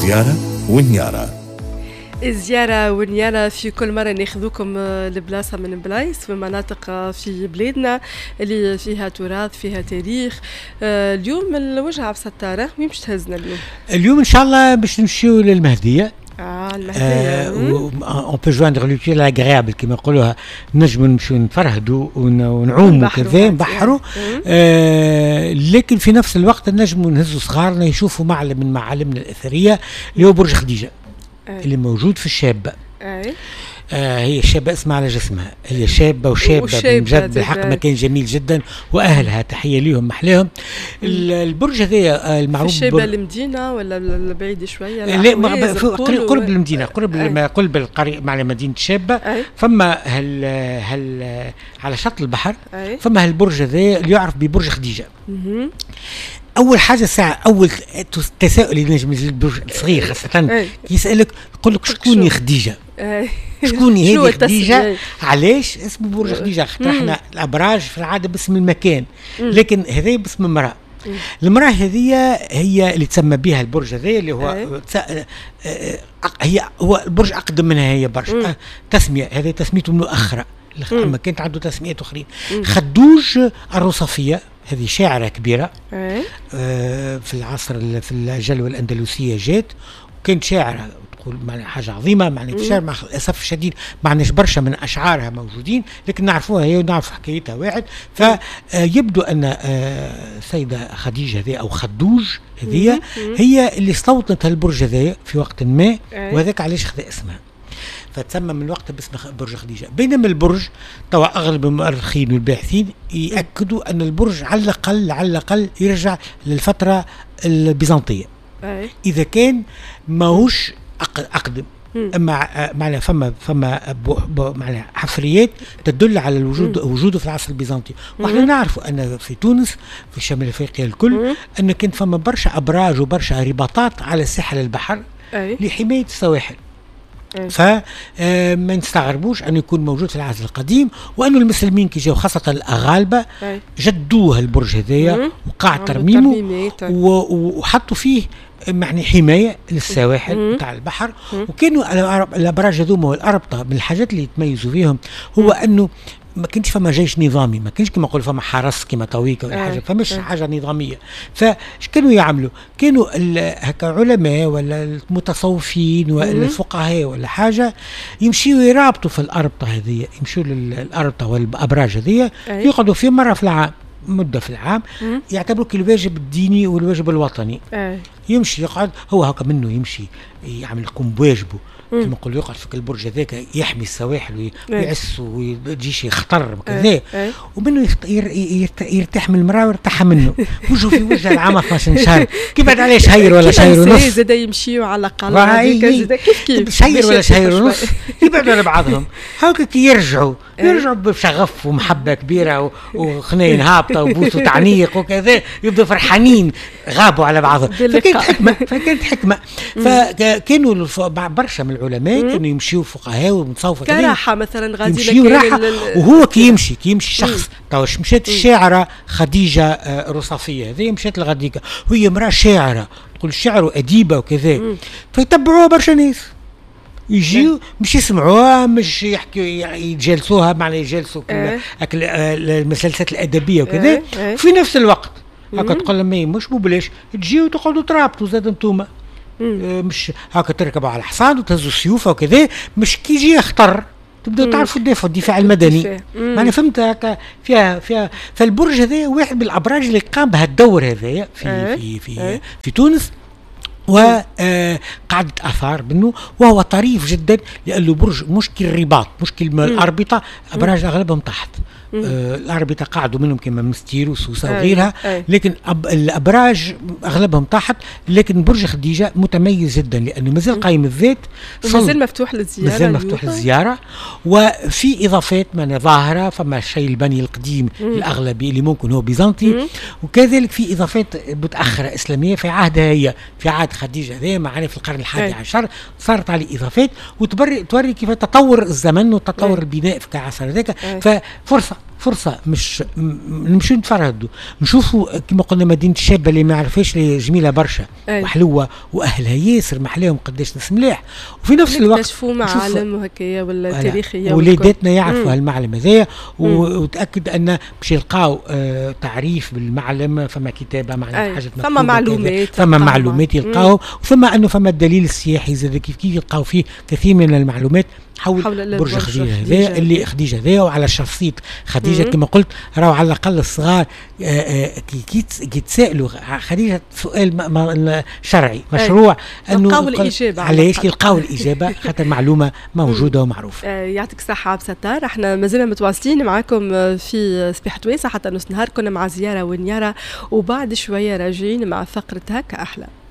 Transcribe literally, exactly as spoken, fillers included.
زيارة ونيارة. الزيارة والنيارة في كل مرة ناخذوكم لبلاصة من بلايص في مناطق في بلادنا اللي فيها تراث فيها تاريخ. اليوم الوجهة عبد الستارة وين باش تهزنا اليوم؟ اليوم إن شاء الله باش نمشيو للمهدية. اه المهدية. اون بو جويندر لوتيل اغريابل كيما يقولوها، نجموا نمشيو نتفرهدوا ونعوموا كذا نبحروا، آه لكن في نفس الوقت نجموا نهزوا صغارنا يشوفوا معلم من معالمنا الأثرية اللي هو برج خديجة. أي. اللي موجود في الشابة. أي. آه هي شابة اسمها على جسمها، هي شابة وشابة بجد بالحق مكان جميل جدا، وأهلها تحية ليهم محلاهم. البرج هذا المعروف الشابة بر... المدينة ولا بعيد شوية؟ لا قريب قرب المدينة، قرب قرب القرية مع مدينة الشابة. فما هل هل على شط البحر. أي. فما هالبرج هذا اللي يعرف ببرج خديجة. مه. أول حاجة ساعة أول تساؤل ينجم البرج الصغير خاصة يسألك يقول لك شكون خديجة؟ شكون هذه خديجة؟ علاش اسمه برج خديجة؟ خاطر احنا الأبراج في العادة باسم المكان، لكن هذا باسم امرأة. المرأة هذه هي اللي تسمى بها البرج هذا اللي هو هي هو البرج أقدم منها هي برج تسمية، هذه تسميته مؤخرة، أما كانت عنده تسميات أخرين. خدوج الرصفية هذه شاعرة كبيرة آه في العصر في الجلوة الأندلسية جات، وكانت شاعرة تقول معنى حاجة عظيمة، معنى شاعر مع الأسف الشديد معناش برشا من أشعارها موجودين، لكن نعرفوها هي ونعرف حكايتها واحد. فيبدو أن آه سيدة خديجة هذه أو خدوج هذه هي اللي استوطنت البرج هذا في وقت ما، وهذاك علاش خذا اسمها، فتسمى من وقت باسم برج خديجة. بينما البرج توا أغلب المؤرخين والباحثين يأكدوا أن البرج على الأقل على الأقل يرجع للفترة البيزنطية. أي. إذا كان ماهوش أقدم. مع معنى فما فما معنى حفريات تدل على الوجود وجوده في العصر البيزنطي، واحنا نعرف ان في تونس في شمال افريقيا الكل ان كان فما برشا ابراج وبرشا رباطات على ساحل البحر. أي. لحماية السواحل. فما نستغربوش أنه يكون موجود في العصر القديم، وأنه المسلمين كي جاوا خاصة الأغالبة جدوه البرج هذايا وقاع ترميمه وحطوا فيه معني حماية للسواحل بتاع البحر. وكانوا الأبراج هذوما والأربطة من الحاجات اللي يتميزوا فيهم هو أنه ما كانش فما جيش نظامي، ما كانش كما نقول فما حرس كما تويكا ولا حاجه، فمش حاجه نظاميه. فاش كانوا يعملوا؟ كانوا هكا علماء ولا المتصوفين ولا الفقهاء ولا حاجه يمشيوا يرابطوا في الاربطه هذه، يمشوا للاربطه والابراج هذه يقعدوا فيه مره في العام، مده في العام، يعتبروا كالواجب الديني والواجب الوطني. أي. يمشي يقعد هو هكا منه يمشي يعمل يقوم بواجبه كما نقول، يقعد في البرج هذاك يحمي السواحل ويعس ويجيش يخطر كذا، ومنه يرتاح من المراه ويرتاح منه وجهه في وجه العام اثناش شهر. كيف بعد عليه شهير ولا شهير ونص زاد يمشيوا على قلعه كيف كيف شهير ولا شهير ونص يبعدوا على بعضهم هاكا كي يرجعوا يرجعوا بشغف ومحبه كبيره وخنين هابطه وبوس وتعنيق وكذا، يبدوا فرحانين غابوا على بعضهم. فكانت حكمه فكانت حكمه فكانوا برشا من العلماء كانوا يمشيوا فقهاء ومتصوفه كراحه مثلا غادي يمشيوا راحه. وهو كي يمشي كي يمشي شخص توش مشات الشاعره خديجه الرصافيه هذه مشات لغديكا، وهي امراه شاعره تقول الشعر واديبه وكذا، فيتبعوها برشا ناس يجيو مش يسمعوها مش يحكوا يجلسوها معناها يجلسوا كل المسلسلات الادبيه وكذا. في نفس الوقت هكا تقول لهم مش مو بلاش تجيو تقعدوا ترابطوا زاد انتوما، مش هكا تركبوا على الحصان وتهزوا السيوف وكذا، مش كي يجي يخطر تبداو تعرفوا تدافعوا الدفاع المدني. معناها فهمت هكا فيها فيها. فالبرج هذا واحد من الابراج اللي قام بهالدور هذايا في في في في تونس، وقعدت اثار منه، وهو طريف جدا لانه برج مشكل الرباط مشكل الاربطه، ابراج اغلبهم تحت. آه الأربطة قاعدوا منهم كما مستير وسوسة وغيرها، أي. لكن أب الأبراج أغلبهم تحت، لكن برج خديجة متميز جدا لأنه مازال قايم الذات، مازال مفتوح للزيارة، مازال مفتوح للزيارة. وفي إضافات من ظاهرة، فما الشيء البني القديم مم. الأغلبي اللي ممكن هو بيزنطي، مم. وكذلك في إضافات متأخرة إسلامية في عهدها هي، في عهد خديجة هذه معنا في القرن الحادي عشر صارت عليه إضافات، وتوري توري كيف تطور الزمن وتطور أي. البناء في العصر ذاك. ففرصة فرصه مش نمشيو نتفرهدوا نشوفوا كما قلنا مدينه الشابه اللي ما عرفاش اللي جميله برشا وحلوه واهلها ياسر محلاهم قداش ناس مليح، وفي نفس الوقت نكتشفوا معالم وهكايا ولا تاريخيه ولاداتنا يعرفوا هالمعلم هذايا، وتاكد ان باش يلقاو آه تعريف بالمعلم، فما كتابه معناتها حاجه فما معلومات فما معلومات يلقاو، وفما انه فما الدليل السياحي زاد كيف كيف يلقاو فيه كثير من المعلومات حول, حول برج خديجه هذا اللي خديجه هذا وعلى شخصيه خديجه. كما قلت راهو على الاقل الصغار كي يتسائلوا خديجه سؤال شرعي مشروع انه يلقاو الاجابه، علاش يلقاو الاجابه خاطر معلومه موجوده ومعروفه. يعطيك الصحه عبد الستار، احنا مازلنا متواصلين معاكم في صبيحه ويسه حتى نص نهار، كنا مع زياره ونياره وبعد شويه راجعين مع فقره هكا احلى.